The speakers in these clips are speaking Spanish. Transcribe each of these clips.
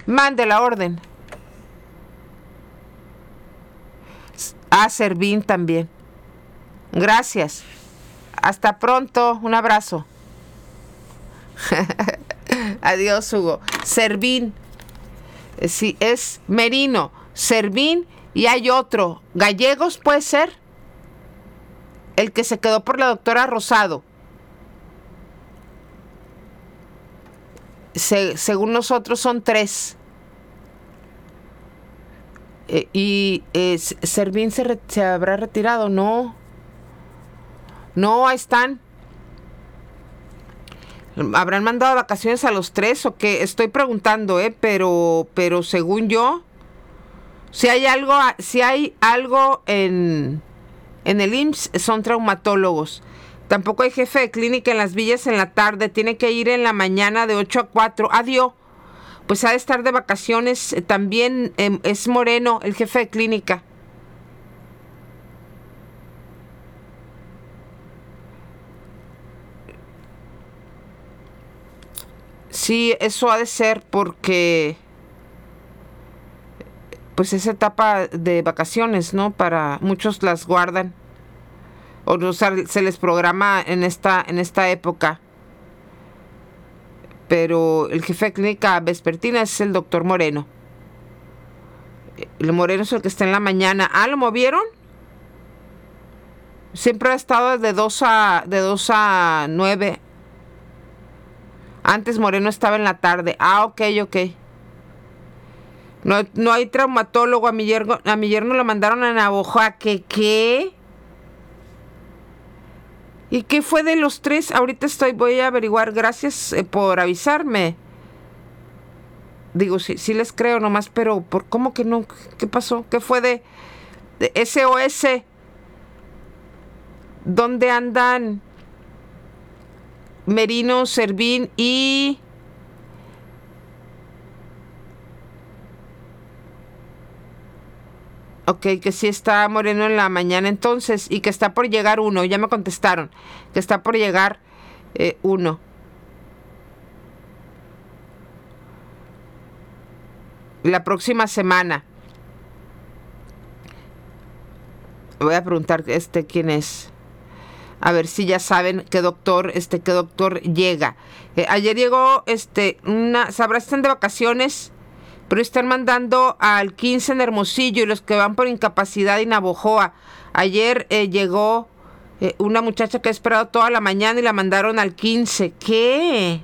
Mande la orden. Servín también. Gracias. Hasta pronto. Un abrazo. Adiós, Hugo. Servín. Sí, es Merino. Servín y hay otro. Gallegos, ¿puede ser? El que se quedó por la doctora Rosado. Según nosotros son 3. Servín se habrá retirado. No, ahí están. ¿Habrán mandado vacaciones a los 3 o qué? Estoy preguntando, pero según yo, si hay algo en el IMSS, son traumatólogos. Tampoco hay jefe de clínica en Las Villas en la tarde. Tiene que ir en la mañana de 8 a 4. Adiós. Pues ha de estar de vacaciones. También es Moreno, el jefe de clínica. Sí, eso ha de ser porque pues es etapa de vacaciones, ¿no? Para muchos las guardan o no, se les programa en esta época. Pero el jefe de clínica vespertina es el doctor Moreno. El Moreno es el que está en la mañana. ¿Lo movieron? Siempre ha estado de 2 a 9. Antes Moreno estaba en la tarde. Ok. No hay traumatólogo. A mi yerno lo mandaron a Navojoa. ¿Qué? ¿Y qué fue de los 3? Ahorita voy a averiguar. Gracias por avisarme. Digo, sí les creo nomás, pero ¿cómo que no? ¿Qué pasó? ¿Qué fue de SOS? ¿Dónde andan Merino, Servín y... Ok, que sí está Moreno en la mañana entonces y que está por llegar uno, ya me contestaron, que está por llegar uno. La próxima semana. Voy a preguntar quién es. A ver si ya saben qué doctor llega. Ayer llegó sabrá están de vacaciones, pero están mandando al 15 en Hermosillo y los que van por incapacidad en Navojoa. Ayer llegó una muchacha que ha esperado toda la mañana y la mandaron al 15. ¿Qué?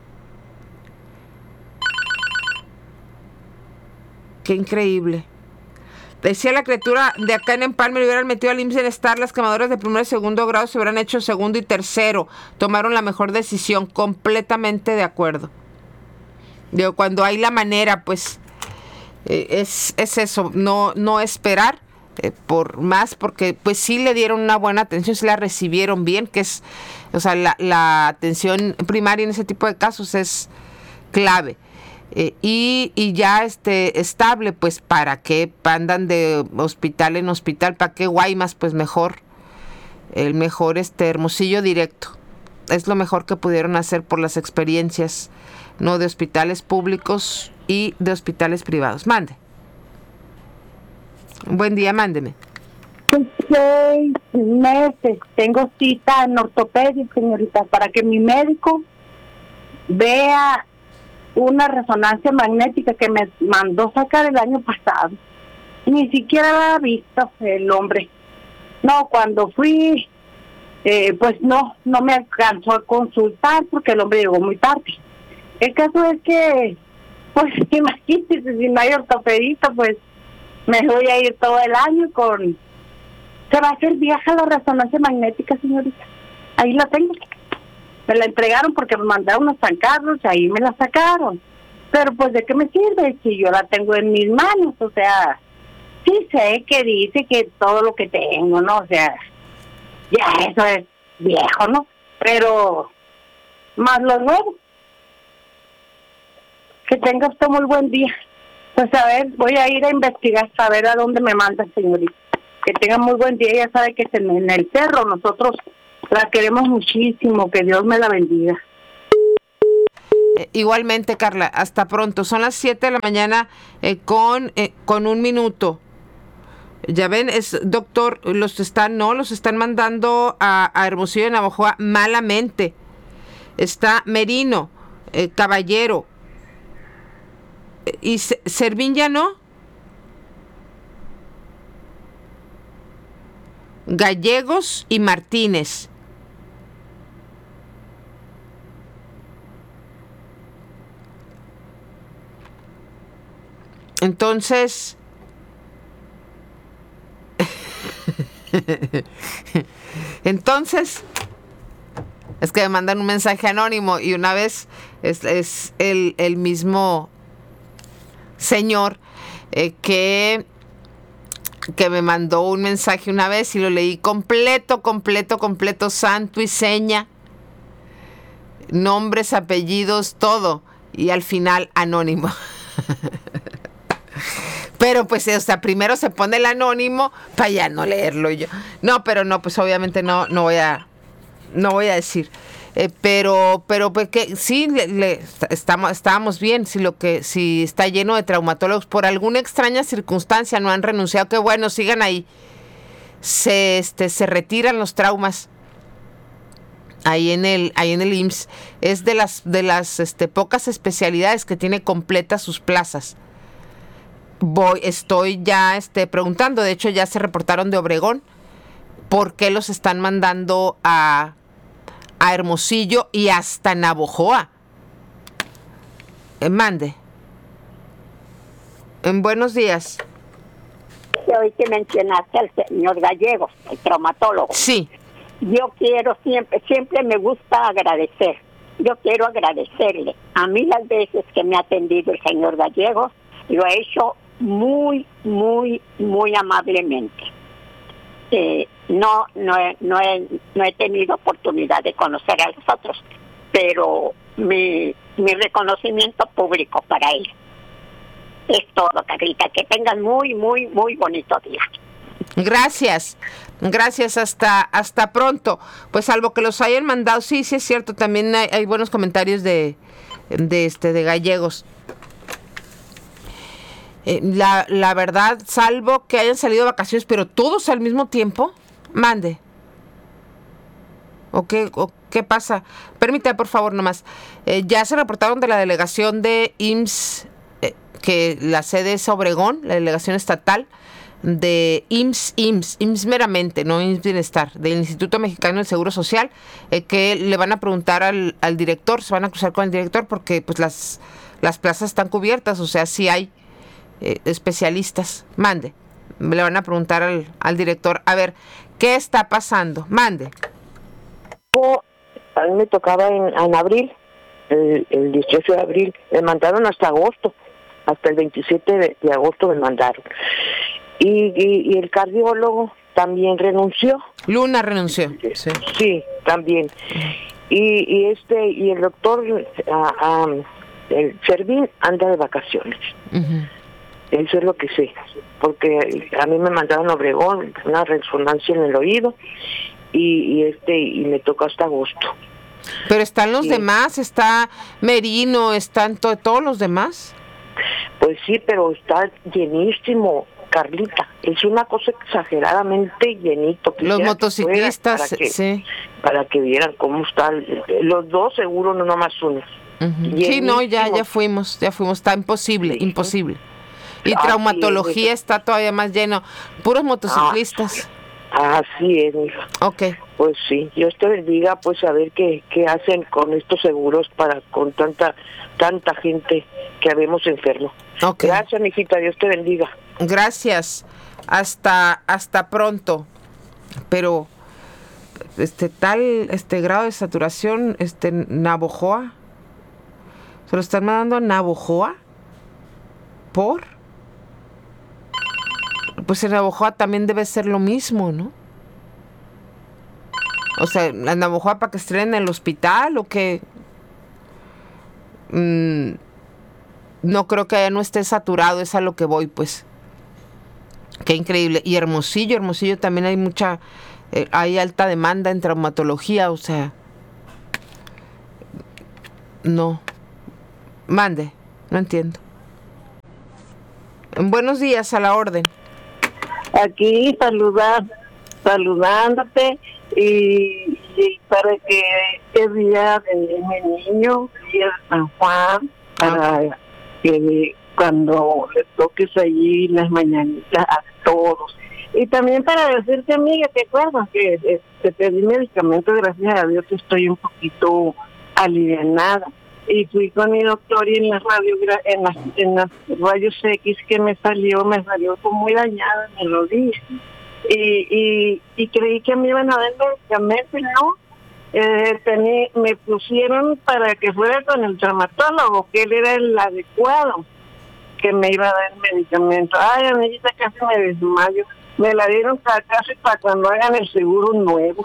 Qué increíble. Decía la criatura de acá en Empalme, le hubieran metido al IMSS en estar, las quemadoras de primero y segundo grado se hubieran hecho segundo y tercero. Tomaron la mejor decisión, completamente de acuerdo. Digo, cuando hay la manera, pues es eso, no esperar por más, porque pues sí le dieron una buena atención, sí la recibieron bien, que es, o sea, la atención primaria en ese tipo de casos es clave. Y ya estable, pues para qué andan de hospital en hospital, para qué Guaymas, pues mejor, el mejor Hermosillo directo. Es lo mejor que pudieron hacer por las experiencias, no de hospitales públicos y de hospitales privados. Mande. Buen día, mándeme. 6 meses tengo cita en ortopedia, señorita, para que mi médico vea una resonancia magnética que me mandó sacar el año pasado. Ni siquiera la ha visto el hombre. No, cuando fui, pues no me alcanzó a consultar porque el hombre llegó muy tarde. El caso es que, pues imagínese, si no hay ortopedista, pues me voy a ir todo el año se va a hacer vieja la resonancia magnética, señorita. Ahí la tengo. Me la entregaron porque me mandaron a San Carlos y ahí me la sacaron. Pero pues ¿de qué me sirve si yo la tengo en mis manos? O sea, sí sé que dice que todo lo que tengo, ¿no? O sea, ya eso es viejo, ¿no? Pero más lo nuevo. Que tenga usted muy buen día. Pues a ver, voy a ir a investigar, a ver a dónde me manda, señorita. Que tenga muy buen día. Ya sabe que en el cerro nosotros la queremos muchísimo. Que Dios me la bendiga. Igualmente, Carla, hasta pronto. Son las 7 de la mañana con 1 minuto. Ya ven, doctor, los están mandando a Hermosillo de Navojoa malamente. Está Merino, Caballero, y Servín ya no. Gallegos y Martínez. Entonces, es que me mandan un mensaje anónimo y una vez es el mismo señor que me mandó un mensaje una vez y lo leí completo, santo y seña, nombres, apellidos, todo, y al final anónimo. Pero pues, o sea, primero se pone el anónimo para ya no leerlo yo. No, pero no, pues obviamente no voy a decir. Pero pues que sí, estábamos bien. Si está lleno de traumatólogos por alguna extraña circunstancia no han renunciado, que bueno, sigan ahí. Se retiran los traumas ahí en el IMSS. Es de las pocas especialidades que tiene completas sus plazas. Estoy ya preguntando, de hecho ya se reportaron de Obregón, ¿por qué los están mandando a Hermosillo y hasta Navojoa? Mande. Buenos días. Hoy que mencionaste al señor Gallegos, el traumatólogo. Sí. Yo quiero siempre me gusta agradecer. Yo quiero agradecerle. A mí las veces que me ha atendido el señor Gallegos, lo he hecho muy, muy, muy amablemente. No he tenido oportunidad de conocer a los otros, pero mi reconocimiento público para él. Es todo, Carlita. Que tengan muy, muy, muy bonito día. Gracias, hasta pronto. Pues salvo que los hayan mandado, sí es cierto, también hay buenos comentarios de Gallegos. La verdad, salvo que hayan salido de vacaciones, pero todos al mismo tiempo, mande. ¿O qué pasa? Permítame, por favor, nomás. Ya se reportaron de la delegación de IMSS, que la sede es Obregón, la delegación estatal de IMSS meramente, no IMSS Bienestar, del Instituto Mexicano del Seguro Social, que le van a preguntar al director, se van a cruzar con el director porque pues las plazas están cubiertas, o sea, sí hay especialistas. Mande. Le van a preguntar al director, a ver, ¿qué está pasando? Mande. A mí me tocaba en abril, el 18 de abril, me mandaron hasta agosto, hasta el 27 de agosto me mandaron. Y el cardiólogo también renunció. Luna renunció. Sí, también. Y el doctor el Servín anda de vacaciones. Uh-huh. Eso es lo que sé, porque a mí me mandaron a Obregón una resonancia en el oído y me tocó hasta agosto. Pero están los demás, está Merino, están todos los demás. Pues sí, pero está llenísimo, Carlita. Es una cosa exageradamente llenito. Los motociclistas, sí. Para que vieran cómo están. Los dos seguro, no nomás uno. Uh-huh. Sí, no, ya fuimos. Está imposible. Y traumatología está todavía más lleno. Puros motociclistas. Así es, mija. Okay. Pues sí, Dios te bendiga, pues a ver qué hacen con estos seguros con tanta gente que habemos enfermo. Okay. Gracias, mijita, Dios te bendiga. Gracias. Hasta pronto. Pero tal grado de saturación, Navojoa. ¿Se lo están mandando a Navojoa? ¿Por? Pues en Navojoa también debe ser lo mismo, ¿no? O sea, ¿en Navojoa para que estén en el hospital o qué? No creo que no esté saturado, es a lo que voy, pues. Qué increíble. Y Hermosillo también hay hay alta demanda en traumatología, o sea, no. Mande, no entiendo. Buenos días, a la orden. Aquí saludándote y para que este día de mi niño, día de San Juan, para que cuando le toques allí las mañanitas a todos. Y también para decirte, amiga, ¿te acuerdas que te pedí medicamentos? Gracias a Dios estoy un poquito alivianada. Y fui con mi doctor y en las rayos X que me salió como muy dañada en el rodillo. Y creí que me iban a dar medicamentos, ¿no? Me pusieron para que fuera con el traumatólogo, que él era el adecuado, que me iba a dar medicamento. Ay, amiguita, casi me desmayo. Me la dieron casi para cuando hagan el seguro nuevo.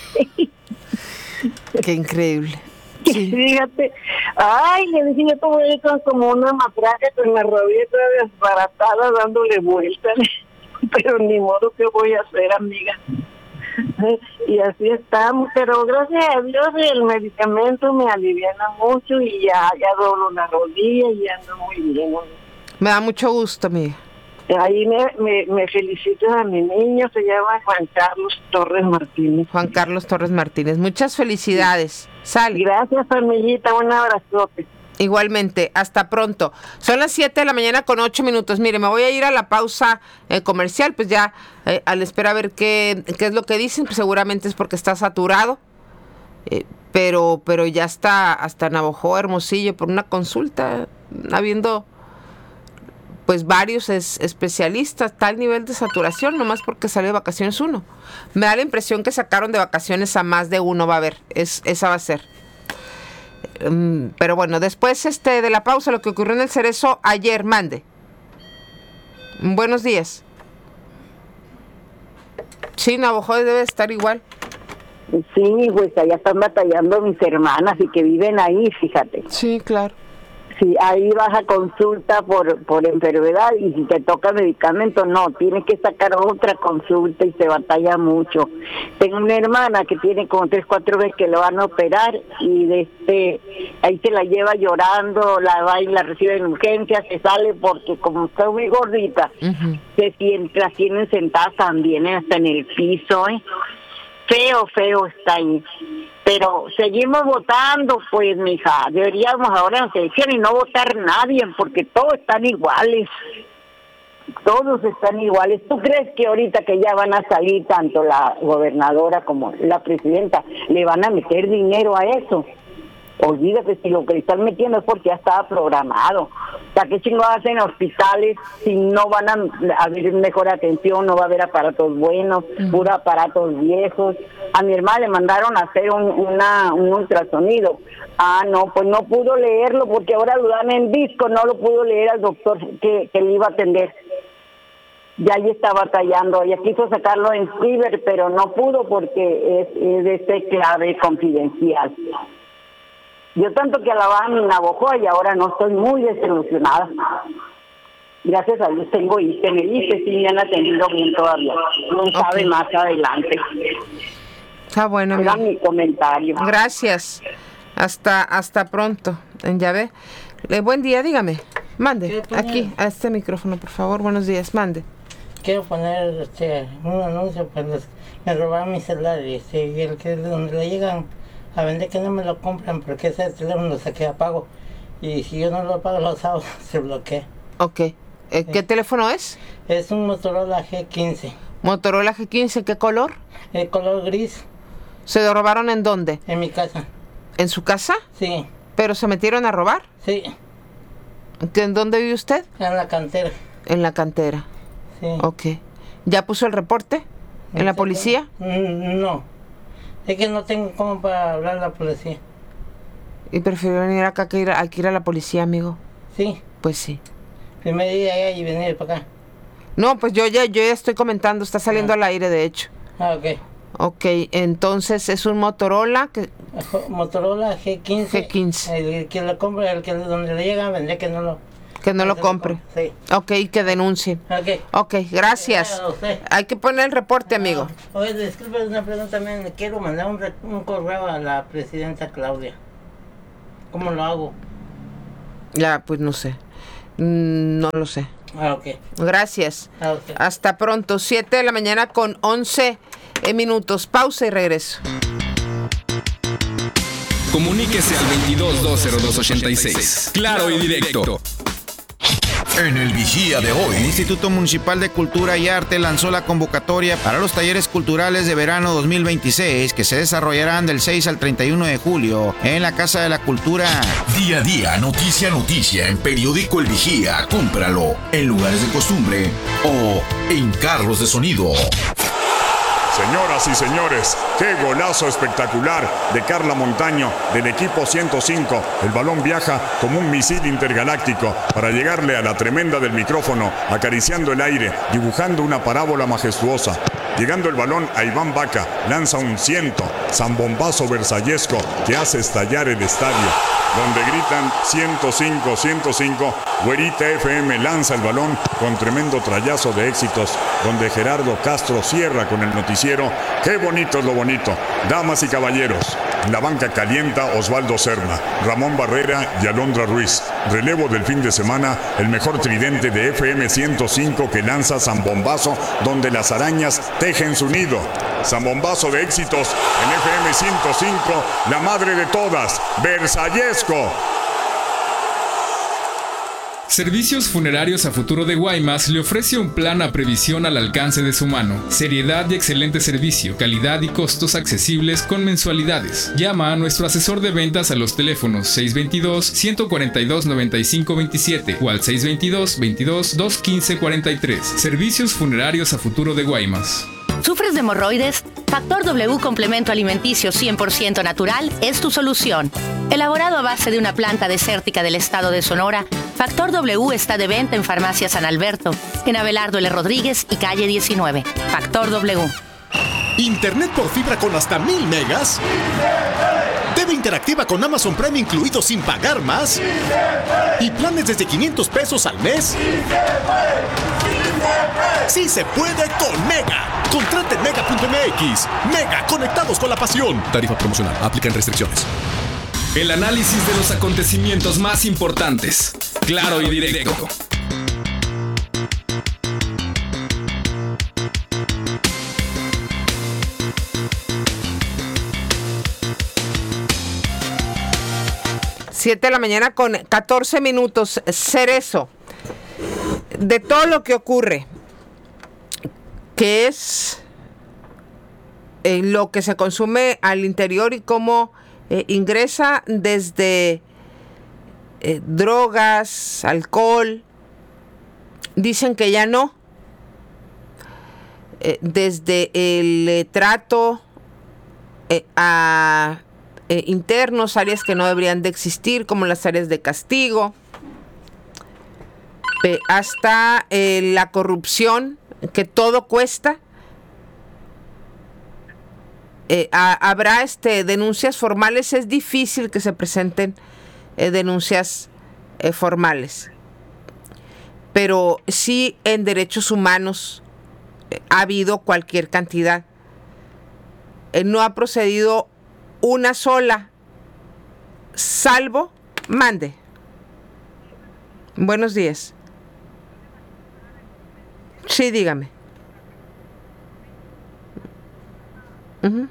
Qué increíble. Sí. Fíjate, ay, le dije, yo te voy a ir como una matraca con la rodilla toda desbaratada dándole vueltas, pero ni modo, que voy a hacer, amiga. Y así estamos, pero gracias a Dios el medicamento me aliviana mucho y ya doblo la rodilla y ando muy bien. Me da mucho gusto, amiga. Ahí me felicitas a mi niño, se llama Juan Carlos Torres Martínez. Juan Carlos Torres Martínez, muchas felicidades. Sal. Gracias, amiguita, un abrazote. Igualmente, hasta pronto. Son las 7:08 a.m. Mire, me voy a ir a la pausa comercial, pues ya a la espera a ver qué es lo que dicen, pues seguramente es porque está saturado, pero ya está hasta Navajo, Hermosillo, por una consulta, habiendo pues varios especialistas, tal nivel de saturación, nomás porque sale de vacaciones uno. Me da la impresión que sacaron de vacaciones a más de uno, va a haber, esa va a ser. Pero bueno, después de la pausa, lo que ocurrió en el Cerezo ayer, mande. Buenos días. Sí, Navajo debe estar igual. Sí, pues allá están batallando mis hermanas y que viven ahí, fíjate. Sí, claro. Sí, ahí vas a consulta por enfermedad y si te toca medicamento, no, tienes que sacar otra consulta y se batalla mucho. Tengo una hermana que tiene como 3-4 veces que lo van a operar y ahí se la lleva llorando, la va y la recibe en urgencia, se sale porque como está muy gordita, las tienen sentadas también hasta en el piso, Feo está ahí. Pero seguimos votando, pues, mija. Deberíamos ahora en la selección y no votar nadie, porque todos están iguales. Todos están iguales. ¿Tú crees que ahorita que ya van a salir tanto la gobernadora como la presidenta, le van a meter dinero a eso? Olvídate, si lo que le están metiendo es porque ya estaba programado. O sea, ¿qué chingados hacen hospitales si no van a haber mejor atención, no va a haber aparatos buenos, puro aparatos viejos? A mi hermana le mandaron a hacer un ultrasonido. Ah, no, pues no pudo leerlo porque ahora lo dan en disco, no lo pudo leer al doctor que le iba a atender. Ya ahí está batallando, ella quiso sacarlo en ciber, pero no pudo porque es de clave confidencial. Yo tanto que alababa a mi Navajo y ahora no, estoy muy desilusionada. Gracias a Dios tengo ISSSTE, en el ISSSTE sí me han atendido bien todavía. No sabe más adelante. Está bueno. Era mi comentario. Gracias. Hasta pronto. Ya ve. Buen día, dígame. Mande. Aquí, a este micrófono, por favor. Buenos días, mande. Quiero poner un anuncio, pues me robaron mi celular y el que donde le llegan a vender que no me lo compran porque ese teléfono lo saqué a pago y si yo no lo pago los sábados se bloquea. Ok. ¿Qué teléfono es? Es un Motorola G15. Motorola G15, ¿qué color? El color gris. ¿Se lo robaron en dónde? En mi casa. ¿En su casa? Sí. ¿Pero se metieron a robar? Sí. ¿En dónde vive usted? En la cantera. En la cantera. Sí. Ok. ¿Ya puso el reporte? ¿En la policía? No. Es que no tengo cómo para hablar a la policía. ¿Y prefiero venir acá que ir a la policía, amigo? Sí. Pues sí. Primero ir allá y venir para acá. No, pues yo ya estoy comentando, está saliendo al aire, de hecho. Ah, ok. Ok, entonces es un Motorola Motorola G15. G15. El que lo compre, donde le llega a vender que no lo compre. Sí. Ok, que denuncie. Ok, gracias. Hay que poner el reporte, amigo. Oye, disculpe una pregunta también. Le quiero mandar un correo a la presidenta Claudia. ¿Cómo lo hago? Ya, pues no sé. No lo sé. Ok. Gracias. Ok. Hasta pronto. 7 de la mañana con 11 minutos. Pausa y regreso. Comuníquese al 22-202-86. Claro y directo. En el Vigía de hoy, El Instituto Municipal de Cultura y Arte lanzó la convocatoria para los talleres culturales de verano 2026 que se desarrollarán del 6 al 31 de julio en la Casa de la Cultura. día a día, noticia a noticia, en Periódico El Vigía. Cómpralo en lugares de costumbre o en carros de sonido. Señoras y señores, qué golazo espectacular de Carla Montaño del equipo 105. El balón viaja como un misil intergaláctico para llegarle a la tremenda del micrófono, acariciando el aire, dibujando una parábola majestuosa. Llegando el balón a Iván Vaca, lanza un zambombazo versallesco que hace estallar el estadio, donde gritan 105, 105. Güerita FM lanza el balón con tremendo trayazo de éxitos, donde Gerardo Castro cierra con el noticiero. Qué bonito es lo bonito. Damas y caballeros, la banca calienta Osvaldo Serna, Ramón Barrera y Alondra Ruiz. Relevo del fin de semana, el mejor tridente de FM 105 que lanza zambombazo, donde las arañas tejen su nido. Zambombazo de éxitos en FM 105, la madre de todas, versallesco. Servicios Funerarios a Futuro de Guaymas le ofrece un plan a previsión al alcance de su mano. Seriedad y excelente servicio, calidad y costos accesibles con mensualidades. Llama a nuestro asesor de ventas a los teléfonos 622-142-9527 o al 622-22-215-43. Servicios Funerarios a Futuro de Guaymas. ¿Sufres de hemorroides? Factor W Complemento Alimenticio 100% natural es tu solución. Elaborado a base de una planta desértica del estado de Sonora, Factor W está de venta en Farmacia San Alberto, en Abelardo L. Rodríguez y calle 19. Factor W. ¿Internet por fibra con hasta 1000 megas? ¿TV interactiva con Amazon Prime incluido sin pagar más? ¿Y planes desde 500 pesos al mes? ¡Sí se puede con Mega! Contrate en Mega.mx. Mega, conectados con la pasión. Tarifa promocional. Aplican restricciones. El análisis de los acontecimientos más importantes. Claro y directo. Siete de la mañana con 14 minutos. Cerezo. De todo lo que ocurre, que es lo que se consume al interior y cómo ingresa desde drogas, alcohol, dicen que ya no, desde el trato a internos, áreas que no deberían de existir, como las áreas de castigo, hasta la corrupción, que todo cuesta. Habrá denuncias formales. Es difícil que se presenten denuncias formales, pero sí en derechos humanos ha habido cualquier cantidad. No ha procedido una sola, salvo mande. Buenos días. Sí, dígame. Uh-huh.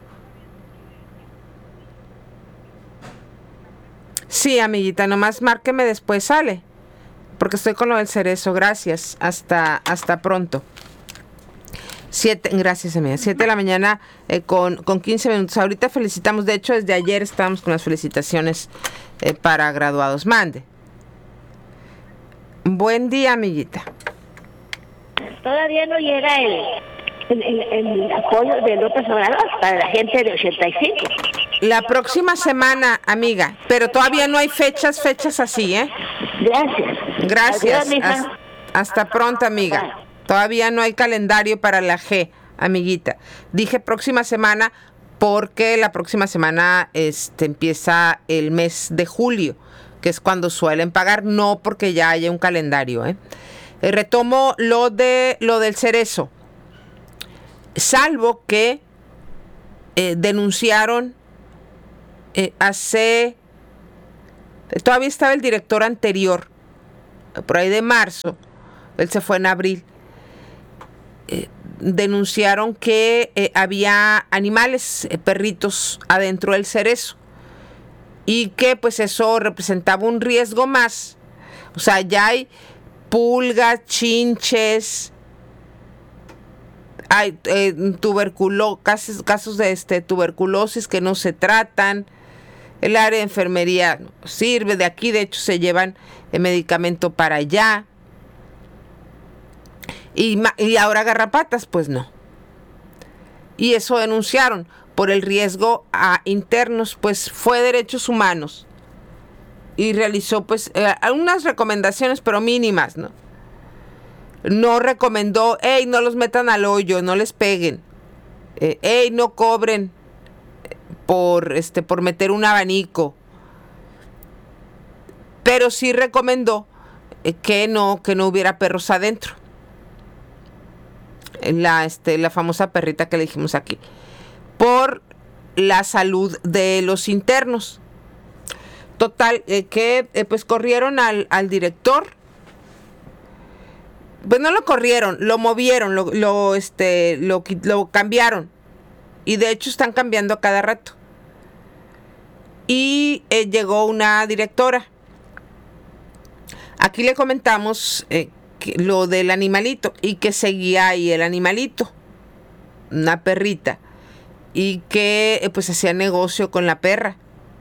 Sí, amiguita, nomás márqueme después, sale. Porque estoy con lo del cerezo. Gracias. Hasta pronto. Gracias, amiga. 7 de la mañana con 15 minutos. Ahorita felicitamos. De hecho, desde ayer estábamos con las felicitaciones para graduados. Mande. Buen día, amiguita. Todavía no llega el apoyo de López Obrador para la gente de 85. La próxima semana, amiga, pero todavía no hay fechas así, ¿eh? Gracias. Adiós, hasta pronto, amiga. Todavía no hay calendario para la G, amiguita. Dije próxima semana porque la próxima semana empieza el mes de julio, que es cuando suelen pagar, no porque ya haya un calendario, ¿eh? Retomo lo del cerezo. Salvo que denunciaron hace Todavía estaba el director anterior, por ahí de marzo, él se fue en abril. Denunciaron que había animales, perritos adentro del cerezo, y que pues eso representaba un riesgo más. O sea, ya hay pulgas, chinches, hay casos de tuberculosis que no se tratan. El área de enfermería sirve, de aquí de hecho se llevan el medicamento para allá. Y ahora garrapatas, pues no. Y eso denunciaron por el riesgo a internos, pues fue Derechos Humanos y realizó pues algunas recomendaciones, pero mínimas, ¿no? No recomendó, no los metan al hoyo, no les peguen, no cobren por meter un abanico, pero sí recomendó que no hubiera perros adentro. La famosa perrita que le dijimos aquí, por la salud de los internos. Total, pues corrieron al director. Pues no lo corrieron, lo movieron, lo cambiaron. Y de hecho están cambiando a cada rato. Y llegó una directora. Aquí le comentamos lo del animalito, y que seguía ahí el animalito, una perrita, y que pues hacía negocio con la perra,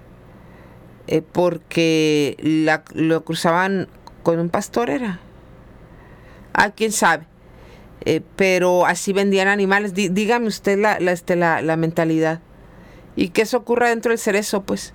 porque lo cruzaban con un pastor, era, quién sabe, pero así vendían animales. Dígame usted la mentalidad, y que eso ocurra dentro del cerezo, pues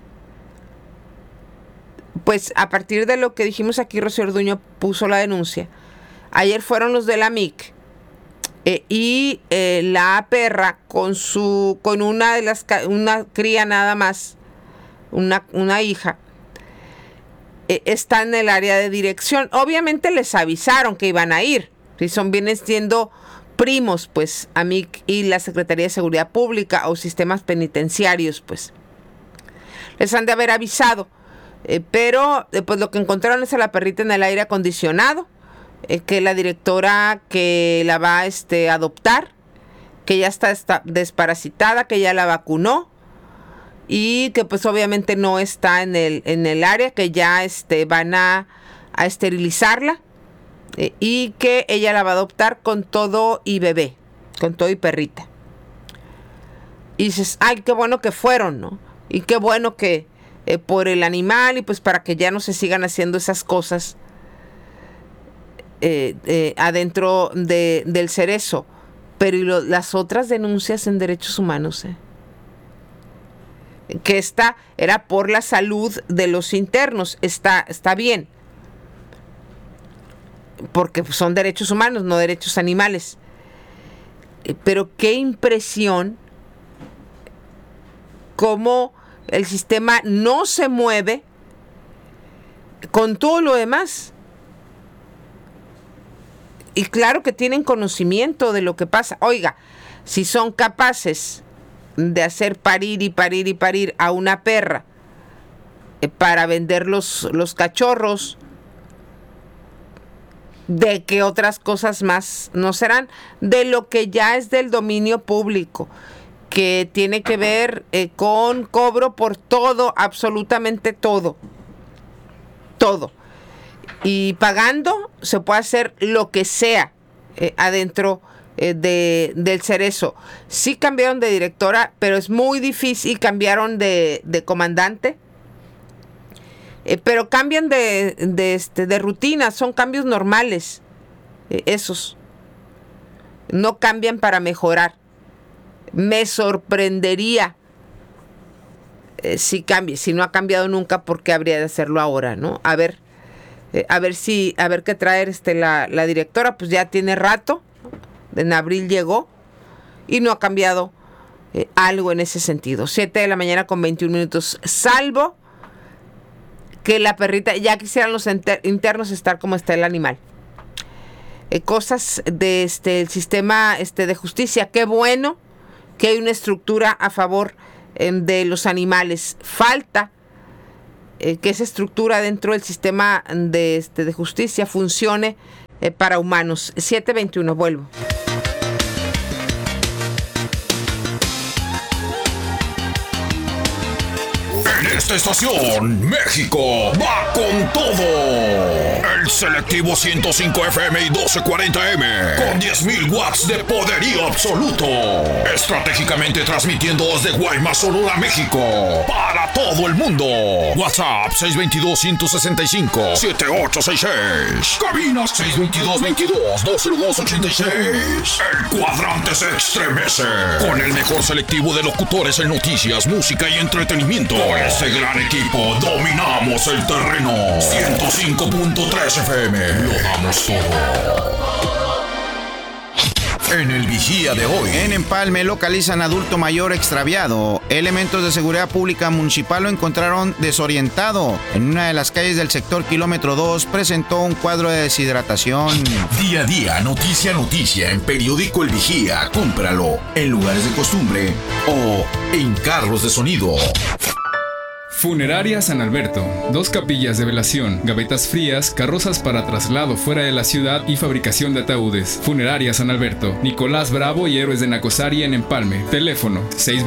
a partir de lo que dijimos aquí, Rocío Orduño puso la denuncia. Ayer fueron los de la MIC y la perra con una cría nada más, una hija, está en el área de dirección. Obviamente les avisaron que iban a ir, si vienen siendo primos, pues a MIC y la Secretaría de Seguridad Pública o sistemas penitenciarios, pues les han de haber avisado, pero pues lo que encontraron es a la perrita en el aire acondicionado. Que la directora que la va a adoptar, que ya está desparasitada, que ya la vacunó, y que pues obviamente no está en el área, que ya van a esterilizarla, y que ella la va a adoptar con todo y bebé, con todo y perrita. Y dices, ay, qué bueno que fueron, ¿no? Y qué bueno que por el animal, y pues para que ya no se sigan haciendo esas cosas adentro del cerezo. Pero las otras denuncias en derechos humanos, que esta era por la salud de los internos, está bien, porque son derechos humanos, no derechos animales. Pero qué impresión cómo el sistema no se mueve con todo lo demás. Y claro que tienen conocimiento de lo que pasa. Oiga, si son capaces de hacer parir y parir y parir a una perra para vender los cachorros, ¿de qué otras cosas más no serán? De lo que ya es del dominio público, que tiene que ver con cobro por todo, absolutamente todo. Todo. Y pagando se puede hacer lo que sea adentro del cerezo. Sí cambiaron de directora, pero es muy difícil. Cambiaron de comandante, pero cambian de rutina. Son cambios normales, esos. No cambian para mejorar. Me sorprendería si cambie. Si no ha cambiado nunca, ¿por qué habría de hacerlo ahora, no? A ver qué traer la directora. Pues ya tiene rato, en abril llegó y no ha cambiado algo en ese sentido. 7 de la mañana con 21 minutos, salvo que la perrita, ya quisieran los internos estar como está el animal. Cosas de el sistema de justicia. Qué bueno que hay una estructura a favor de los animales. Falta que esa estructura dentro del sistema de justicia funcione para humanos. 7:21, vuelvo. En esta estación, México va con todo. El selectivo 105 FM y 1240M con 10.000 watts de poderío absoluto. Estratégicamente transmitiendo desde Guaymas, Sonora, México, para todo el mundo. WhatsApp 622-165-7866. Cabina 622-22-20286. El cuadrante se estremece con el mejor selectivo de locutores en noticias, música y entretenimiento. Con este gran equipo dominamos el terreno. 105.3 FM. Lo damos todo. En el Vigía de hoy. En Empalme localizan adulto mayor extraviado. Elementos de seguridad pública municipal lo encontraron desorientado. En una de las calles del sector kilómetro 2 presentó un cuadro de deshidratación. Día a día, noticia a noticia en periódico El Vigía. Cómpralo en lugares de costumbre o en carros de sonido. Funeraria San Alberto. 2 capillas de velación, gavetas frías, carrozas para traslado fuera de la ciudad y fabricación de ataúdes. Funeraria San Alberto. Nicolás Bravo y Héroes de Nacosari en Empalme. Teléfono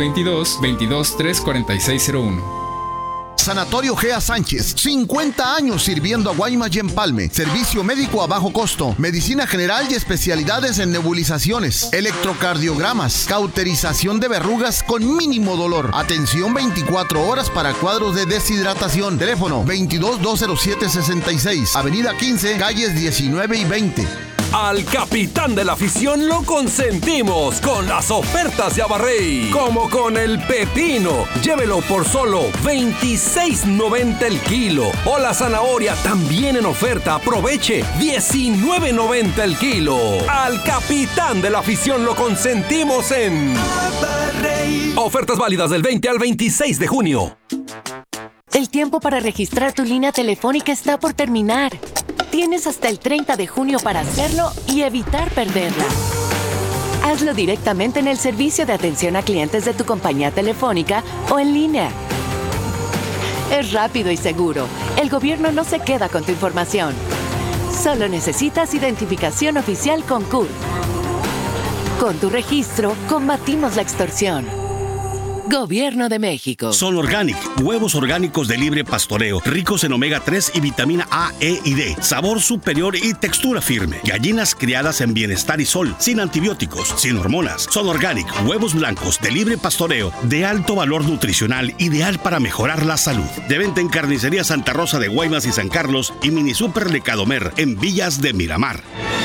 622-22-34601. Sanatorio Gea Sánchez, 50 años sirviendo a Guaymas y Empalme. Servicio médico a bajo costo, medicina general y especialidades en nebulizaciones, electrocardiogramas, cauterización de verrugas con mínimo dolor. Atención 24 horas para cuadros de deshidratación. Teléfono 22-207-66, Avenida 15, calles 19 y 20. Al capitán de la afición lo consentimos con las ofertas de Abarrey, como con el pepino. Llévelo por solo $26.90 el kilo. O la zanahoria también en oferta. Aproveche, $19.90 el kilo. Al capitán de la afición lo consentimos en Abarrey. Ofertas válidas del 20 al 26 de junio. El tiempo para registrar tu línea telefónica está por terminar. Tienes hasta el 30 de junio para hacerlo y evitar perderla. Hazlo directamente en el servicio de atención a clientes de tu compañía telefónica o en línea. Es rápido y seguro. El gobierno no se queda con tu información. Solo necesitas identificación oficial con CURP. Con tu registro, combatimos la extorsión. Gobierno de México. Son Organic, huevos orgánicos de libre pastoreo, ricos en omega 3 y vitamina A, E y D, sabor superior y textura firme. Gallinas criadas en bienestar y sol, sin antibióticos, sin hormonas. Son Organic, huevos blancos de libre pastoreo, de alto valor nutricional, ideal para mejorar la salud. De venta en Carnicería Santa Rosa de Guaymas y San Carlos y Mini Super de Cadomer en Villas de Miramar.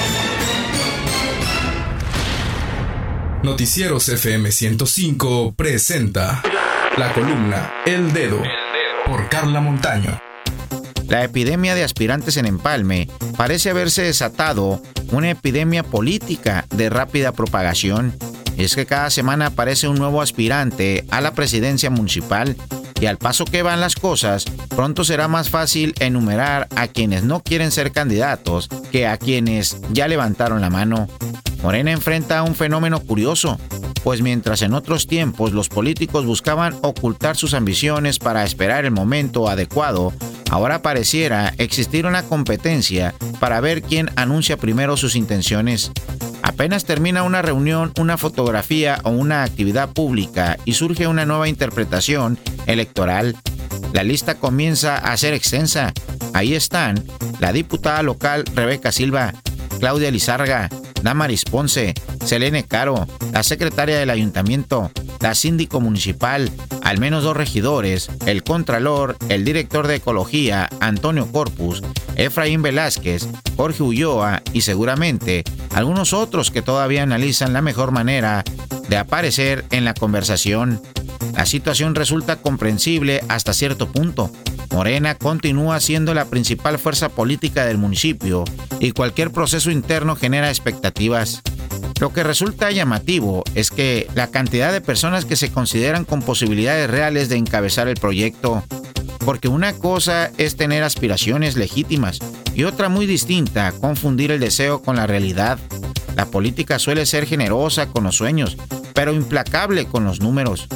Noticieros FM 105 presenta la columna El Dedo por Carla Montaño. La epidemia de aspirantes en Empalme parece haberse desatado una epidemia política de rápida propagación. Es que cada semana aparece un nuevo aspirante a la presidencia municipal y al paso que van las cosas, pronto será más fácil enumerar a quienes no quieren ser candidatos que a quienes ya levantaron la mano. Morena enfrenta un fenómeno curioso, pues mientras en otros tiempos los políticos buscaban ocultar sus ambiciones para esperar el momento adecuado, ahora pareciera existir una competencia para ver quién anuncia primero sus intenciones. Apenas termina una reunión, una fotografía o una actividad pública y surge una nueva interpretación electoral. La lista comienza a ser extensa. Ahí están la diputada local Rebeca Silva, Claudia Lizarga, Damaris Ponce, Selene Caro, la secretaria del ayuntamiento, la síndico municipal, al menos 2 regidores, el contralor, el director de ecología, Antonio Corpus, Efraín Velázquez, Jorge Ulloa y seguramente algunos otros que todavía analizan la mejor manera de aparecer en la conversación. La situación resulta comprensible hasta cierto punto. Morena continúa siendo la principal fuerza política del municipio y cualquier proceso interno genera expectativas. Lo que resulta llamativo es que la cantidad de personas que se consideran con posibilidades reales de encabezar el proyecto, porque una cosa es tener aspiraciones legítimas y otra muy distinta, confundir el deseo con la realidad. La política suele ser generosa con los sueños, pero implacable con los números.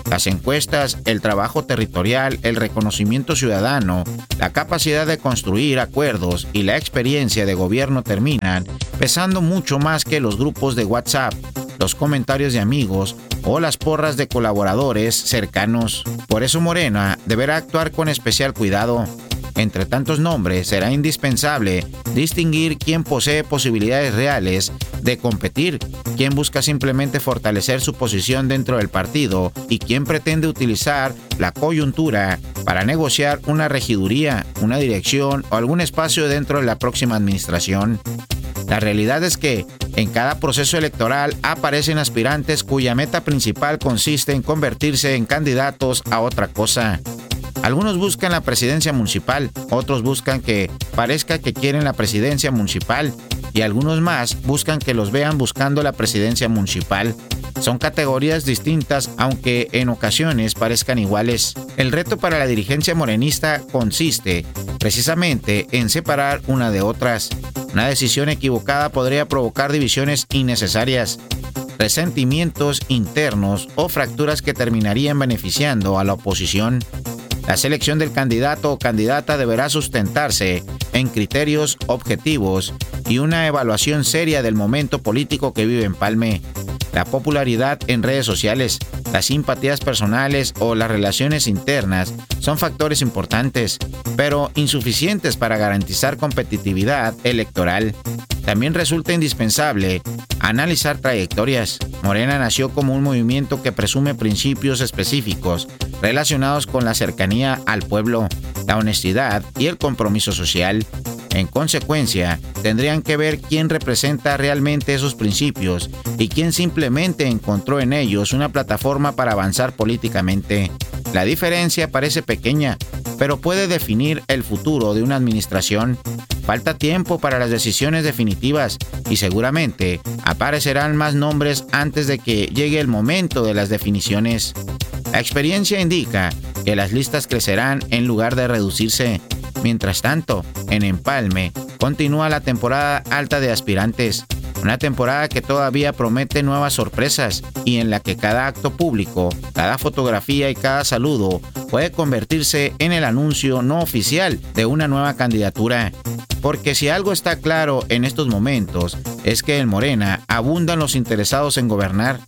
Las encuestas, el trabajo territorial, el reconocimiento ciudadano, la capacidad de construir acuerdos y la experiencia de gobierno terminan pesando mucho más que los grupos de WhatsApp, los comentarios de amigos o las porras de colaboradores cercanos. Por eso Morena deberá actuar con especial cuidado. Entre tantos nombres, será indispensable distinguir quién posee posibilidades reales de competir, quién busca simplemente fortalecer su posición dentro del partido y quién pretende utilizar la coyuntura para negociar una regiduría, una dirección o algún espacio dentro de la próxima administración. La realidad es que en cada proceso electoral aparecen aspirantes cuya meta principal consiste en convertirse en candidatos a otra cosa. Algunos buscan la presidencia municipal, otros buscan que parezca que quieren la presidencia municipal y algunos más buscan que los vean buscando la presidencia municipal. Son categorías distintas, aunque en ocasiones parezcan iguales. El reto para la dirigencia morenista consiste precisamente en separar una de otras. Una decisión equivocada podría provocar divisiones innecesarias, resentimientos internos o fracturas que terminarían beneficiando a la oposición. La selección del candidato o candidata deberá sustentarse en criterios objetivos y una evaluación seria del momento político que vive Empalme. La popularidad en redes sociales, las simpatías personales o las relaciones internas son factores importantes, pero insuficientes para garantizar competitividad electoral. También resulta indispensable analizar trayectorias. Morena nació como un movimiento que presume principios específicos relacionados con la cercanía al pueblo, la honestidad y el compromiso social. En consecuencia, tendrían que ver quién representa realmente esos principios y quién simplemente encontró en ellos una plataforma para avanzar políticamente. La diferencia parece pequeña, pero puede definir el futuro de una administración. Falta tiempo para las decisiones definitivas y seguramente aparecerán más nombres antes de que llegue el momento de las definiciones. La experiencia indica que las listas crecerán en lugar de reducirse. Mientras tanto, en Empalme continúa la temporada alta de aspirantes, una temporada que todavía promete nuevas sorpresas y en la que cada acto público, cada fotografía y cada saludo puede convertirse en el anuncio no oficial de una nueva candidatura. Porque si algo está claro en estos momentos es que en Morena abundan los interesados en gobernar.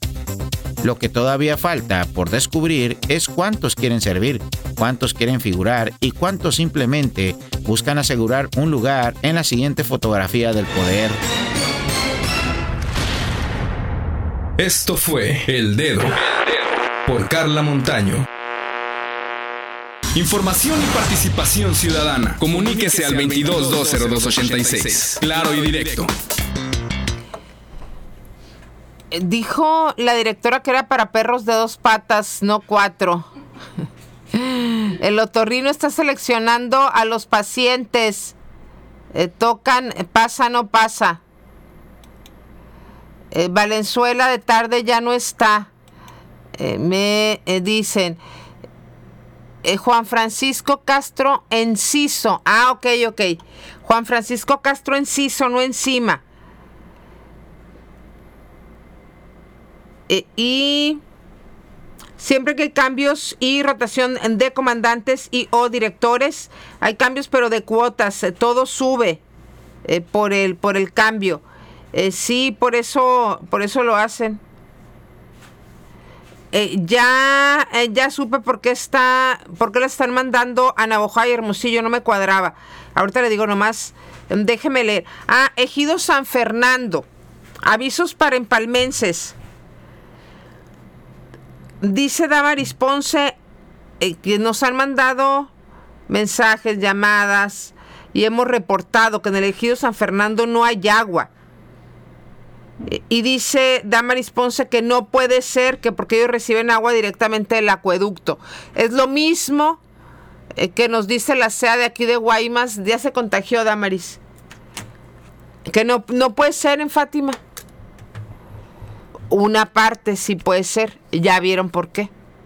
Lo que todavía falta por descubrir es cuántos quieren servir, cuántos quieren figurar y cuántos simplemente buscan asegurar un lugar en la siguiente fotografía del poder. Esto fue El Dedo por Carla Montaño. Información y participación ciudadana. Comuníquese al 22-202-86. Claro y directo. Dijo la directora que era para perros de 2 patas, no 4. El otorrino está seleccionando a los pacientes. Tocan, pasa, no pasa. Valenzuela de tarde ya no está. Me dicen. Juan Francisco Castro Enciso. Ok. Juan Francisco Castro Enciso, no encima. Y siempre que hay cambios y rotación de comandantes y o directores, hay cambios pero de cuotas, todo sube por el cambio. Sí, por eso lo hacen. Ya supe por qué le están mandando a Navojoa y Hermosillo, no me cuadraba. Ahorita le digo nomás, déjeme leer. Ejido San Fernando, avisos para empalmenses. Dice Damaris Ponce que nos han mandado mensajes, llamadas y hemos reportado que en el ejido San Fernando no hay agua. Y dice Damaris Ponce que no puede ser, que porque ellos reciben agua directamente del acueducto. Es lo mismo que nos dice la CEA de aquí de Guaymas. Ya se contagió Damaris. Que no puede ser en Fátima. Una parte sí puede ser. Ya vieron por qué.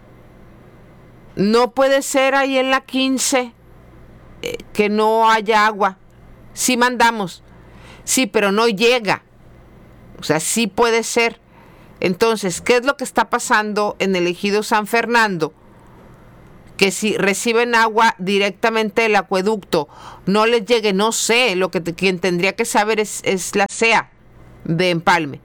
No puede ser ahí en la 15 que no haya agua. Sí mandamos. Sí, pero no llega. O sea, sí puede ser. Entonces, ¿qué es lo que está pasando en el ejido San Fernando? Que si reciben agua directamente del acueducto, no les llegue, no sé, lo que quien tendría que saber es la CEA de Empalme,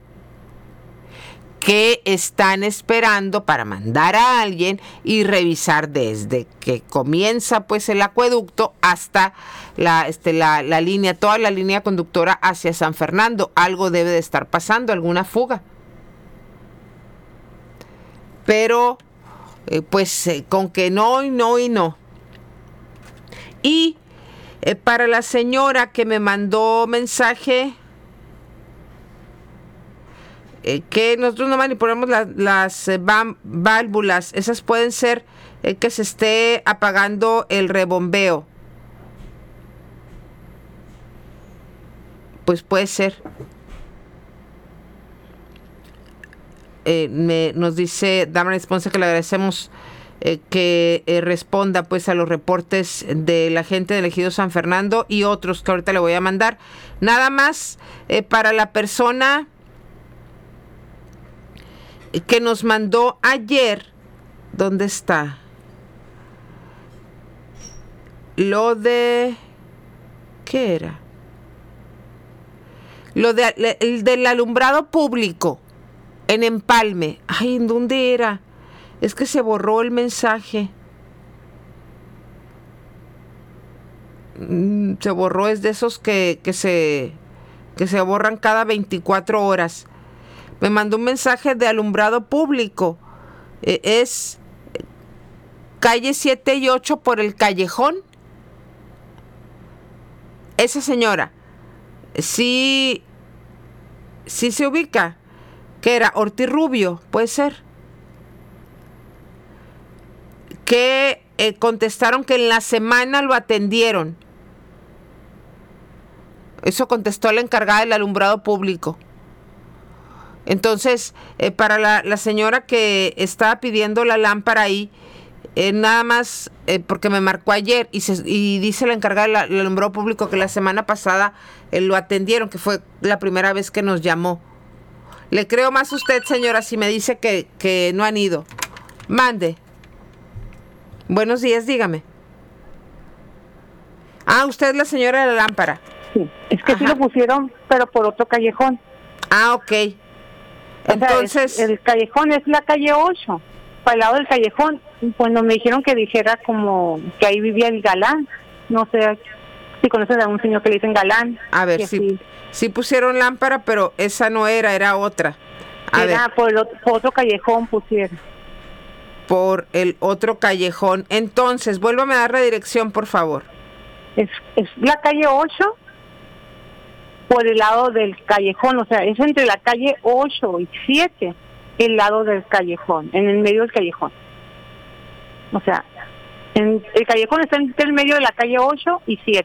que están esperando para mandar a alguien y revisar desde que comienza pues el acueducto hasta la línea, toda la línea conductora hacia San Fernando. Algo debe de estar pasando, alguna fuga. Pero con que no y no y no. Y para la señora que me mandó mensaje, que nosotros no manipulamos las válvulas, esas pueden ser que se esté apagando el rebombeo. Pues puede ser. Nos dice Dama Esponza que le agradecemos que responda pues a los reportes de la gente del ejido San Fernando y otros que ahorita le voy a mandar. Nada más para la persona que nos mandó ayer, ¿dónde está? Lo de... ¿qué era? Lo de el del alumbrado público en Empalme. Ay, ¿en dónde era? Es que se borró el mensaje. Se borró, es de esos que se borran cada 24 horas. Me mandó un mensaje de alumbrado público. Es calle 7 y 8 por el Callejón. Esa señora, sí se ubica. Que era Ortiz Rubio, puede ser. Que contestaron que en la semana lo atendieron. Eso contestó la encargada del alumbrado público. Entonces, para la señora que estaba pidiendo la lámpara ahí, nada más porque me marcó ayer y dice la encargada del alumbrado público que la semana pasada lo atendieron, que fue la primera vez que nos llamó. Le creo más a usted, señora, si me dice que no han ido. Mande. Buenos días, dígame. Ah, usted es la señora de la lámpara. Sí, es que sí lo pusieron, pero por otro callejón. Ah, ok. Entonces... el callejón es la calle 8. Para el lado del callejón, cuando me dijeron que dijera como que ahí vivía el Galán. No sé si conocen a un señor que le dicen Galán. A ver, sí pusieron lámpara, pero esa no era otra. Por otro callejón pusieron. Por el otro callejón. Entonces, vuélvame a dar la dirección, por favor. Es la calle 8 por el lado del callejón, o sea, es entre la calle 8 y 7, el lado del callejón, en el medio del callejón. O sea, el callejón está entre el medio de la calle 8 y 7.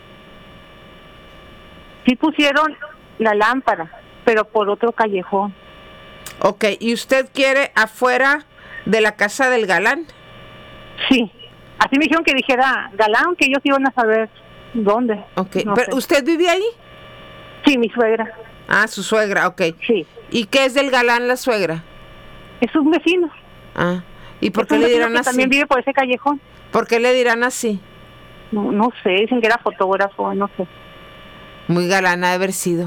Sí pusieron la lámpara, pero por otro callejón. Ok, ¿y usted quiere afuera de la casa del Galán? Sí, así me dijeron que dijera Galán, que ellos iban a saber dónde. Ok, no pero sé. ¿Usted vive ahí? Sí, mi suegra. Ah, su suegra, ok. Sí. ¿Y qué es del Galán la suegra? Es un vecino. Ah, ¿y por qué le dirán así? También vive por ese callejón. ¿Por qué le dirán así? No sé, dicen que era fotógrafo, no sé. Muy galana de haber sido.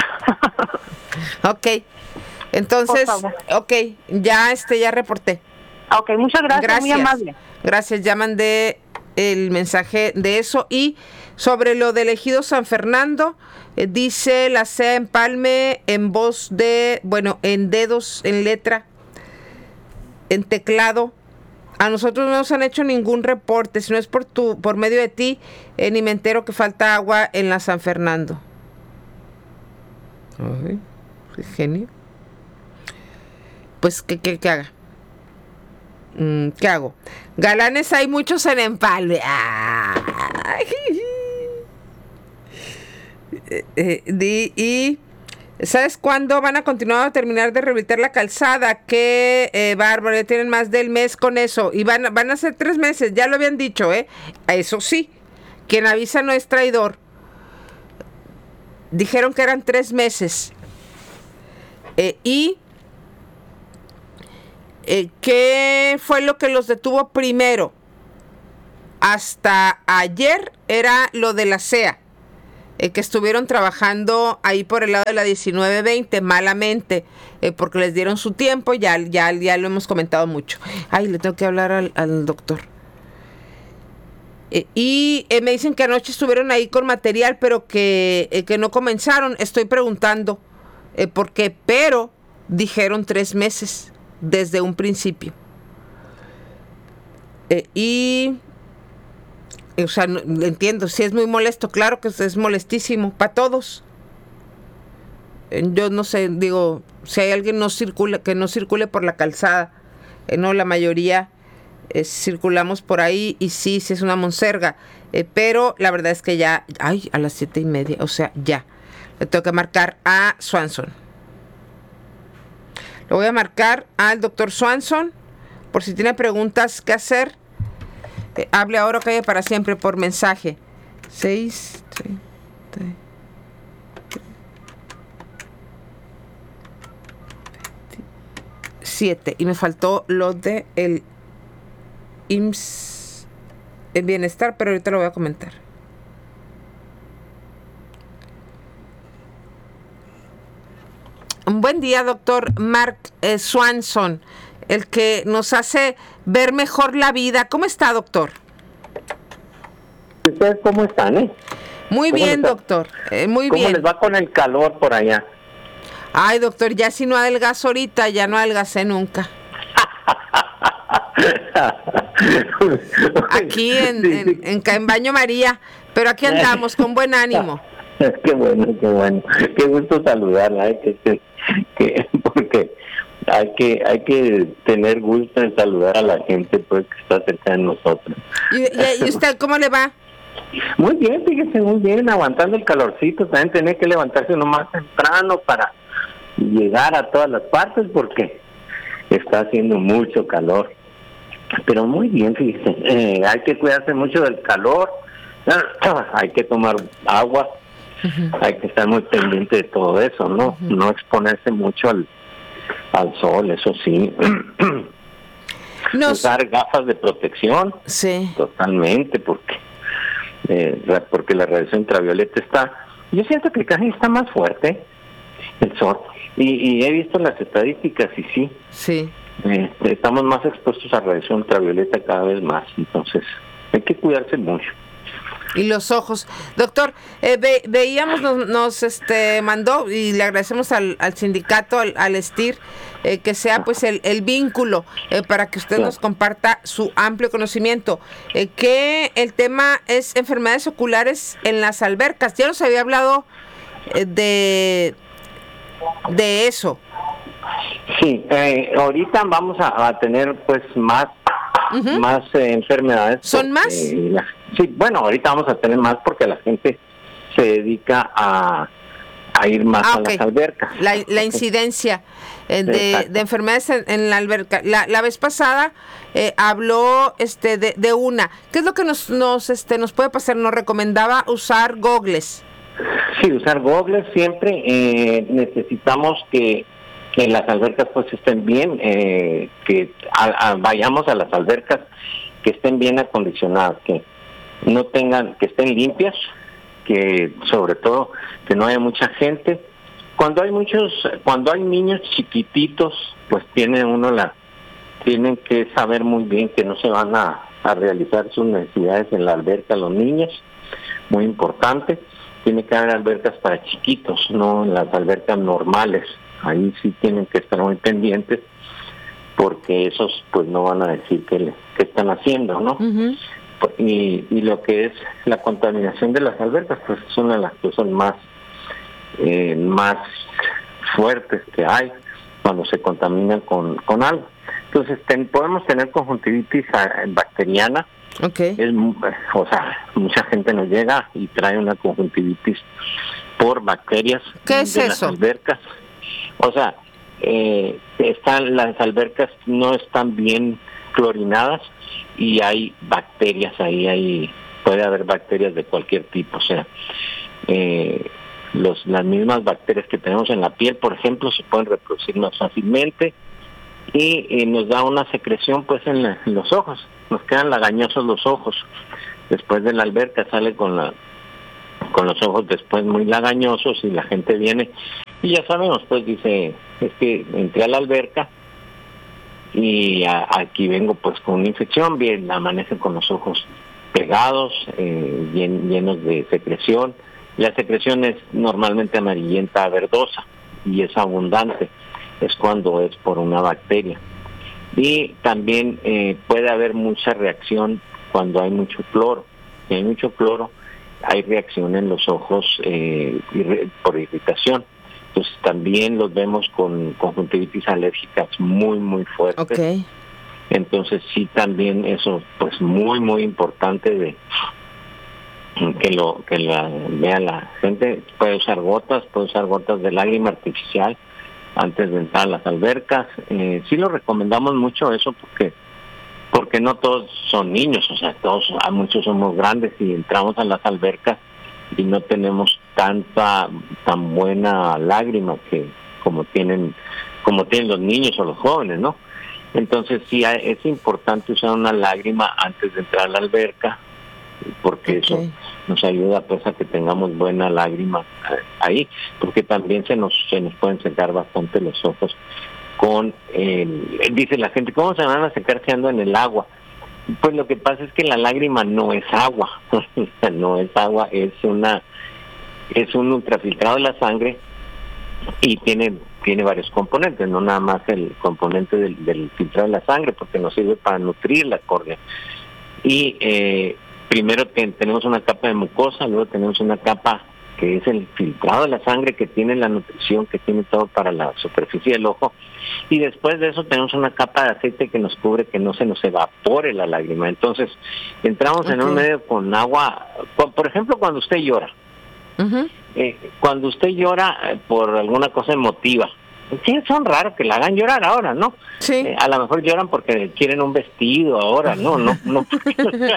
Ok. Entonces, ok, ya reporté. Ok, muchas gracias, muy amable. Gracias, ya mandé el mensaje de eso. Y sobre lo del ejido San Fernando, dice la CEA Empalme en voz de, en dedos, en letra, en teclado. A nosotros no nos han hecho ningún reporte, si no es por medio de ti, ni me entero que falta agua en la San Fernando. Ay, qué genio. Pues, ¿qué haga? ¿Qué hago? Galanes hay muchos en Empalme. Y ¿sabes cuándo van a continuar a terminar de rehabilitar la calzada? Qué bárbaro, ya tienen más del mes con eso. Y van a ser 3 meses, ya lo habían dicho, Eso sí, quien avisa no es traidor. Dijeron que eran 3 meses. Y ¿Qué fue lo que los detuvo primero? Hasta ayer era lo de la CEA, que estuvieron trabajando ahí por el lado de la 1920 malamente, porque les dieron su tiempo, ya lo hemos comentado mucho. Ay, le tengo que hablar al doctor. Y me dicen que anoche estuvieron ahí con material, pero que no comenzaron. Estoy preguntando por qué, pero dijeron 3 meses desde un principio. O sea, no, entiendo, si es muy molesto, claro que es molestísimo para todos. Yo no sé, digo, si hay alguien que no circule por la calzada, no, la mayoría circulamos por ahí y sí es una monserga, pero la verdad es que ya, a las 7:30, o sea, ya, le tengo que marcar a Swanson. Lo voy a marcar al doctor Swanson, por si tiene preguntas que hacer. Hable ahora o calle para siempre por mensaje. 6:37. Y me faltó lo de el IMSS, el bienestar, pero ahorita lo voy a comentar. Un buen día, doctor Mark Swanson, el que nos hace ver mejor la vida. ¿Cómo está, doctor? ¿Ustedes cómo están, Muy bien, doctor. Muy bien. ¿Cómo les va con el calor por allá? Ay, doctor, ya si no adelgazo ahorita, ya no adelgacé nunca. Aquí en Baño María, pero aquí andamos con buen ánimo. Qué bueno. Qué gusto saludarla, porque hay que tener gusto en saludar a la gente pues que está cerca de nosotros. ¿Y usted cómo le va? Muy bien, fíjese, muy bien, aguantando el calorcito. También tiene que levantarse uno más temprano para llegar a todas las partes porque está haciendo mucho calor. Pero muy bien, fíjese, hay que cuidarse mucho del calor, hay que tomar agua, hay que estar muy pendiente de todo eso, ¿no? No exponerse mucho al sol, eso sí. Usar gafas de protección. Sí. Totalmente, porque la radiación ultravioleta está... Yo siento que casi está más fuerte el sol. Y he visto las estadísticas y sí. Sí. Estamos más expuestos a radiación ultravioleta cada vez más. Entonces, hay que cuidarse mucho. Y los ojos. Doctor, veíamos, nos mandó, y le agradecemos al sindicato, al STIR, que sea pues el vínculo para que usted nos comparta su amplio conocimiento. Que el tema es enfermedades oculares en las albercas. Ya nos había hablado de eso. Sí, ahorita vamos a tener pues más enfermedades. ¿Son más? Sí, bueno, ahorita vamos a tener más porque la gente se dedica a ir más a las albercas. La incidencia de enfermedades en la alberca. La vez pasada habló de una. ¿Qué es lo que nos puede pasar? Nos recomendaba usar gogles. Sí, usar gogles siempre. Necesitamos que las albercas pues estén bien, que vayamos a las albercas que estén bien acondicionadas, que no tengan, que estén limpias, que sobre todo que no haya mucha gente. Cuando hay niños chiquititos, pues tienen que saber muy bien que no se van a realizar sus necesidades en la alberca los niños, muy importante. Tiene que haber albercas para chiquitos, no en las albercas normales. Ahí sí tienen que estar muy pendientes porque esos pues no van a decir qué están haciendo, ¿no? Y lo que es la contaminación de las albercas pues es una de las cosas más fuertes que hay cuando se contaminan con algo. Entonces podemos tener conjuntivitis bacteriana. Okay. Mucha gente nos llega y trae una conjuntivitis por bacterias. ¿Qué es de eso? Las albercas. Las albercas no están bien clorinadas y hay bacterias ahí, puede haber bacterias de cualquier tipo, las mismas bacterias que tenemos en la piel, por ejemplo, se pueden reproducir más fácilmente y nos da una secreción pues en los ojos, nos quedan lagañosos los ojos. Después de la alberca sale con los ojos después muy lagañosos y la gente viene y ya sabemos, pues dice, es que entré a la alberca y aquí vengo pues con una infección, bien, amanecen con los ojos pegados, llenos de secreción. La secreción es normalmente amarillenta verdosa y es abundante, es cuando es por una bacteria. Y también puede haber mucha reacción cuando hay mucho cloro. Si hay mucho cloro, hay reacción en los ojos por irritación. Entonces también los vemos con conjuntivitis alérgicas muy, muy fuertes. Okay. Entonces sí, también eso pues muy, muy importante de vea la gente. Puede usar gotas de lágrima artificial antes de entrar a las albercas. Sí lo recomendamos mucho eso porque no todos son niños, o sea, muchos somos grandes y entramos a las albercas y no tenemos tan buena lágrima como tienen los niños o los jóvenes, ¿no? Entonces sí es importante usar una lágrima antes de entrar a la alberca, porque eso nos ayuda pues a que tengamos buena lágrima ahí, porque también se nos pueden secar bastante los ojos dice la gente, ¿cómo se van a secar si ando en el agua? Pues lo que pasa es que la lágrima no es agua, no es agua, es un ultrafiltrado de la sangre y tiene varios componentes, no nada más el componente del filtrado de la sangre, porque nos sirve para nutrir la córnea. Y primero tenemos una capa de mucosa, luego tenemos una capa que es el filtrado de la sangre, que tiene la nutrición, que tiene todo para la superficie del ojo, y después de eso tenemos una capa de aceite que nos cubre que no se nos evapore la lágrima. Entonces entramos en un medio con agua, por ejemplo cuando usted llora, cuando usted llora por alguna cosa emotiva, sí, son raros que la hagan llorar ahora, ¿no? Sí. A lo mejor lloran porque quieren un vestido ahora, no porque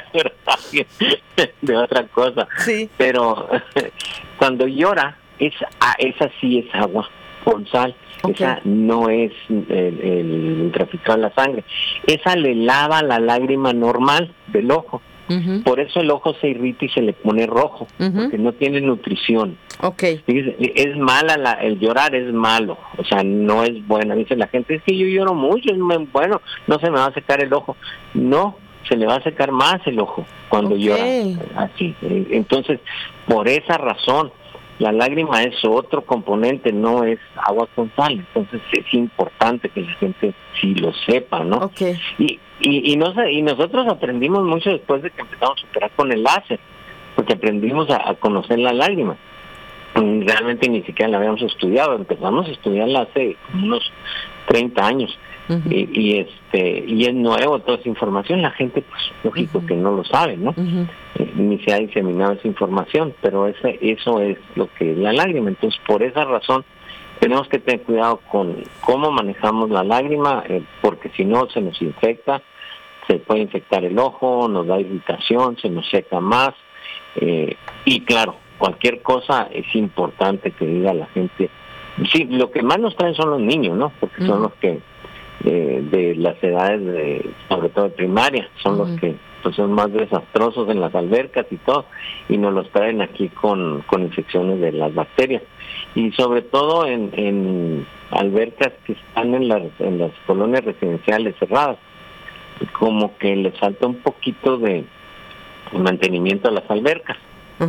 de otra cosa. Sí. Pero cuando llora, esa sí es agua con sal. Okay. Esa no es el ultrafiltrado de la sangre. Esa le lava la lágrima normal del ojo. Por eso el ojo se irrita y se le pone rojo, porque no tiene nutrición. Okay. Es mala, el llorar es malo, o sea, no es buena. Dice la gente, es que yo lloro mucho, bueno, no se me va a secar el ojo. No, se le va a secar más el ojo cuando llora así. Entonces, por esa razón, la lágrima es otro componente, no es agua con sal. Entonces es importante que la gente sí lo sepa, ¿no? Okay. Y nosotros aprendimos mucho después de que empezamos a operar con el láser, porque aprendimos a conocer la lágrima. Realmente ni siquiera la habíamos estudiado, empezamos a estudiarla hace unos 30 años. Y es nuevo toda esa información, la gente pues lógico que no lo sabe, ¿no? Ni se ha diseminado esa información, pero eso es lo que es la lágrima. Entonces por esa razón tenemos que tener cuidado con cómo manejamos la lágrima, porque si no se nos infecta, se puede infectar el ojo, nos da irritación, se nos seca más, y claro, cualquier cosa es importante que diga la gente. Sí, lo que más nos traen son los niños, ¿no? Porque son los que de las edades sobre todo de primaria, son los que pues son más desastrosos en las albercas y todo, y nos los traen aquí con infecciones de las bacterias, y sobre todo en albercas que están en las colonias residenciales cerradas, como que les falta un poquito de mantenimiento a las albercas.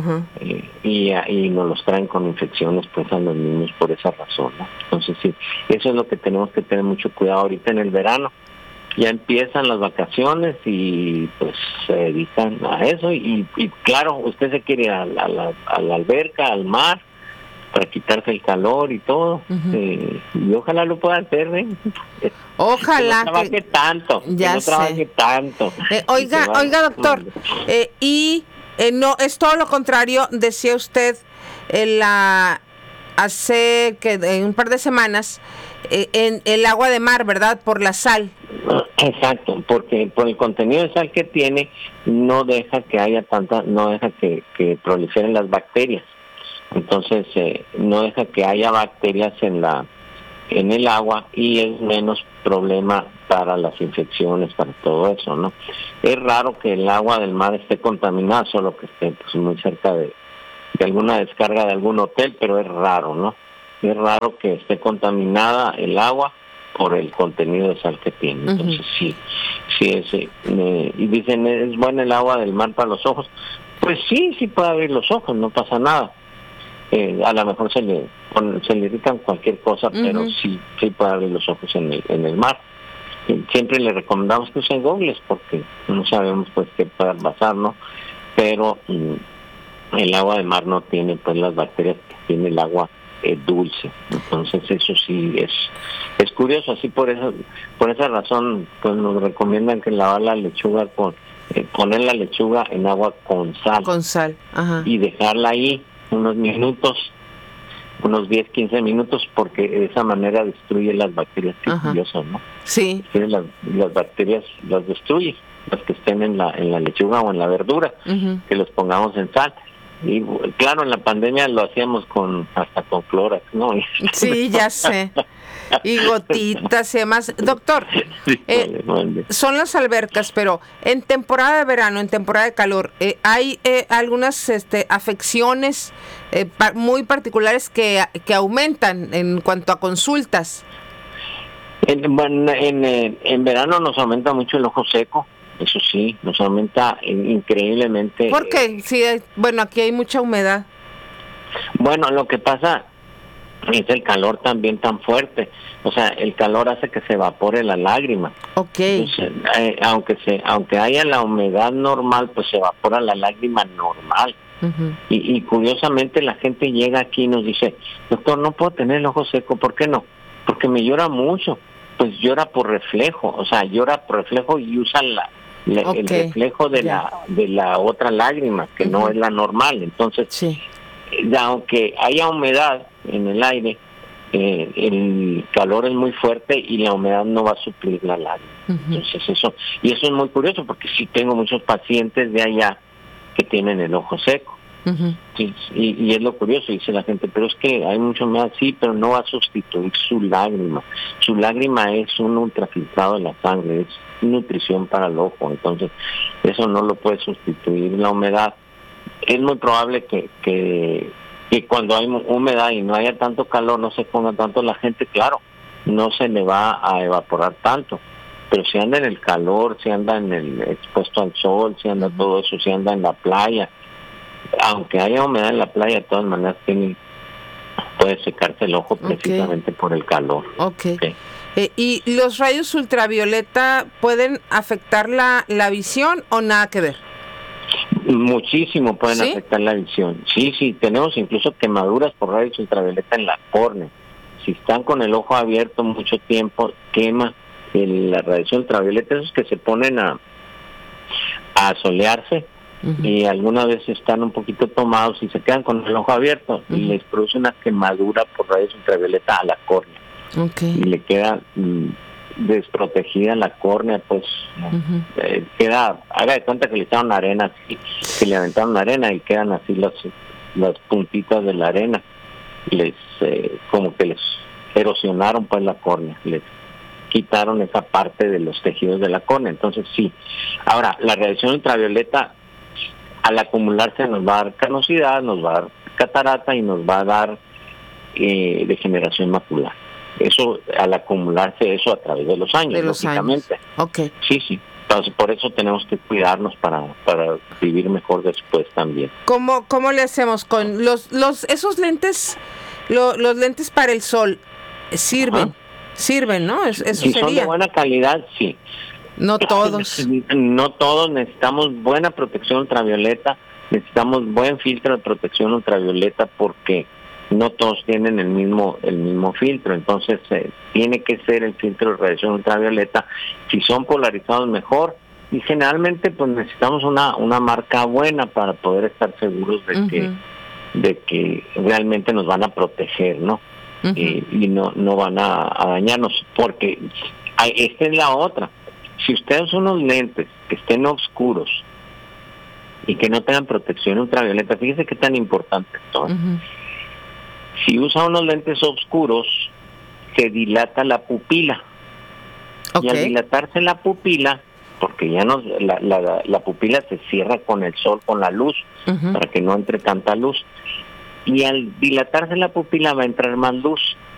Y nos los traen con infecciones pues a los niños por esa razón, ¿no? Entonces sí, eso es lo que tenemos que tener mucho cuidado ahorita en el verano. Ya empiezan las vacaciones y pues se dedican a eso y claro, usted se quiere ir a la alberca, al mar, para quitarse el calor y todo, y ojalá lo pueda hacer, ojalá que no trabaje tanto, ya que no trabaje tanto. Oiga doctor, no, es todo lo contrario, decía usted hace un par de semanas, en el agua de mar, ¿verdad? Por la sal. Exacto, porque por el contenido de sal que tiene, no deja que haya no deja que proliferen las bacterias. Entonces, no deja que haya bacterias en en el agua y es menos problema para las infecciones, para todo eso, ¿no? Es raro que el agua del mar esté contaminada, solo que esté pues, muy cerca de alguna descarga de algún hotel, pero es raro, ¿no? Es raro que esté contaminada el agua por el contenido de sal que tiene. Entonces sí es, y dicen, ¿es buena el agua del mar para los ojos? Pues sí puede abrir los ojos, no pasa nada. A lo mejor se le irritan cualquier cosa, pero sí puede abrir los ojos en el mar. Siempre le recomendamos que usen goggles porque no sabemos pues qué pueda pasar, ¿no? Pero el agua de mar no tiene pues las bacterias que tiene el agua dulce. Entonces eso sí es curioso. Así por esa razón pues nos recomiendan que lavar la lechuga poner la lechuga en agua con sal. Ajá. Y dejarla ahí unos minutos, unos 10-15 minutos, porque de esa manera destruye las bacterias. Qué curioso, ¿no? Sí. Las bacterias las destruye, las que estén en la lechuga o en la verdura, que los pongamos en sal. Y claro, en la pandemia lo hacíamos hasta con Clorox, ¿no? Sí, ya sé. Y gotitas y demás. Doctor, son las albercas, pero en temporada de verano, en temporada de calor, hay algunas afecciones muy particulares que aumentan en cuanto a consultas. En verano nos aumenta mucho el ojo seco. Eso sí, nos aumenta increíblemente. ¿Por qué? Sí, bueno, aquí hay mucha humedad. Bueno, lo que pasa es el calor también tan fuerte. O sea, el calor hace que se evapore la lágrima. Okay. Entonces, aunque haya la humedad normal, pues se evapora la lágrima normal. Y curiosamente la gente llega aquí y nos dice, doctor, no puedo tener el ojo seco. ¿Por qué no? Porque me llora mucho. Pues llora por reflejo. O sea, llora por reflejo y usa el reflejo de la otra lágrima, que no es la normal. Entonces, aunque haya humedad en el aire, el calor es muy fuerte y la humedad no va a suplir la lágrima. Entonces eso es muy curioso, porque sí tengo muchos pacientes de allá que tienen el ojo seco. Sí, y es lo curioso, dice la gente, pero es que hay mucha humedad, sí, pero no va a sustituir su lágrima. Su lágrima es un ultrafiltrado de la sangre, es nutrición para el ojo, entonces eso no lo puede sustituir la humedad. Es muy probable que cuando hay humedad y no haya tanto calor, no se ponga tanto la gente, claro, no se le va a evaporar tanto. Pero si anda en el calor, si anda expuesto al sol, si anda todo eso, si anda en la playa, aunque haya humedad en la playa, de todas maneras puede secarse el ojo precisamente por el calor. Okay. ¿Y los rayos ultravioleta pueden afectar la visión o nada que ver? Muchísimo pueden afectar la visión. Sí, tenemos incluso quemaduras por rayos ultravioleta en la córnea. Si están con el ojo abierto mucho tiempo, quema la radiación ultravioleta. Esos que se ponen a solearse, y algunas veces están un poquito tomados y se quedan con el ojo abierto y les produce una quemadura por rayos ultravioleta a la córnea. Y le queda desprotegida la córnea, pues haga de cuenta que le echaron arena, que le aventaron arena y quedan así las puntitas de la arena, como que les erosionaron pues la córnea, les quitaron esa parte de los tejidos de la córnea. Entonces sí. Ahora, la radiación ultravioleta al acumularse nos va a dar canosidad, nos va a dar catarata y nos va a dar degeneración macular. Eso, al acumularse eso a través de los años, lógicamente. Okay. Sí. Entonces, por eso tenemos que cuidarnos para vivir mejor después también. ¿Cómo le hacemos con esos lentes, los lentes para el sol? ¿Sirven? Sirven, ¿no? Eso si sería. Son de buena calidad, sí. No todos. No todos. Necesitamos buena protección ultravioleta, necesitamos buen filtro de protección ultravioleta, porque no todos tienen el mismo filtro. Entonces tiene que ser el filtro de radiación ultravioleta. Si son polarizados, mejor. Y generalmente pues necesitamos una marca buena para poder estar seguros de que realmente nos van a proteger, ¿no? Y no van a dañarnos, porque esta es la otra. Si ustedes usan unos lentes que estén oscuros y que no tengan protección ultravioleta, fíjese qué tan importante esto. Si usa unos lentes oscuros, se dilata la pupila. Y al dilatarse la pupila, porque ya no la pupila se cierra con el sol, con la luz, para que no entre tanta luz. Y al dilatarse la pupila va a entrar más luz.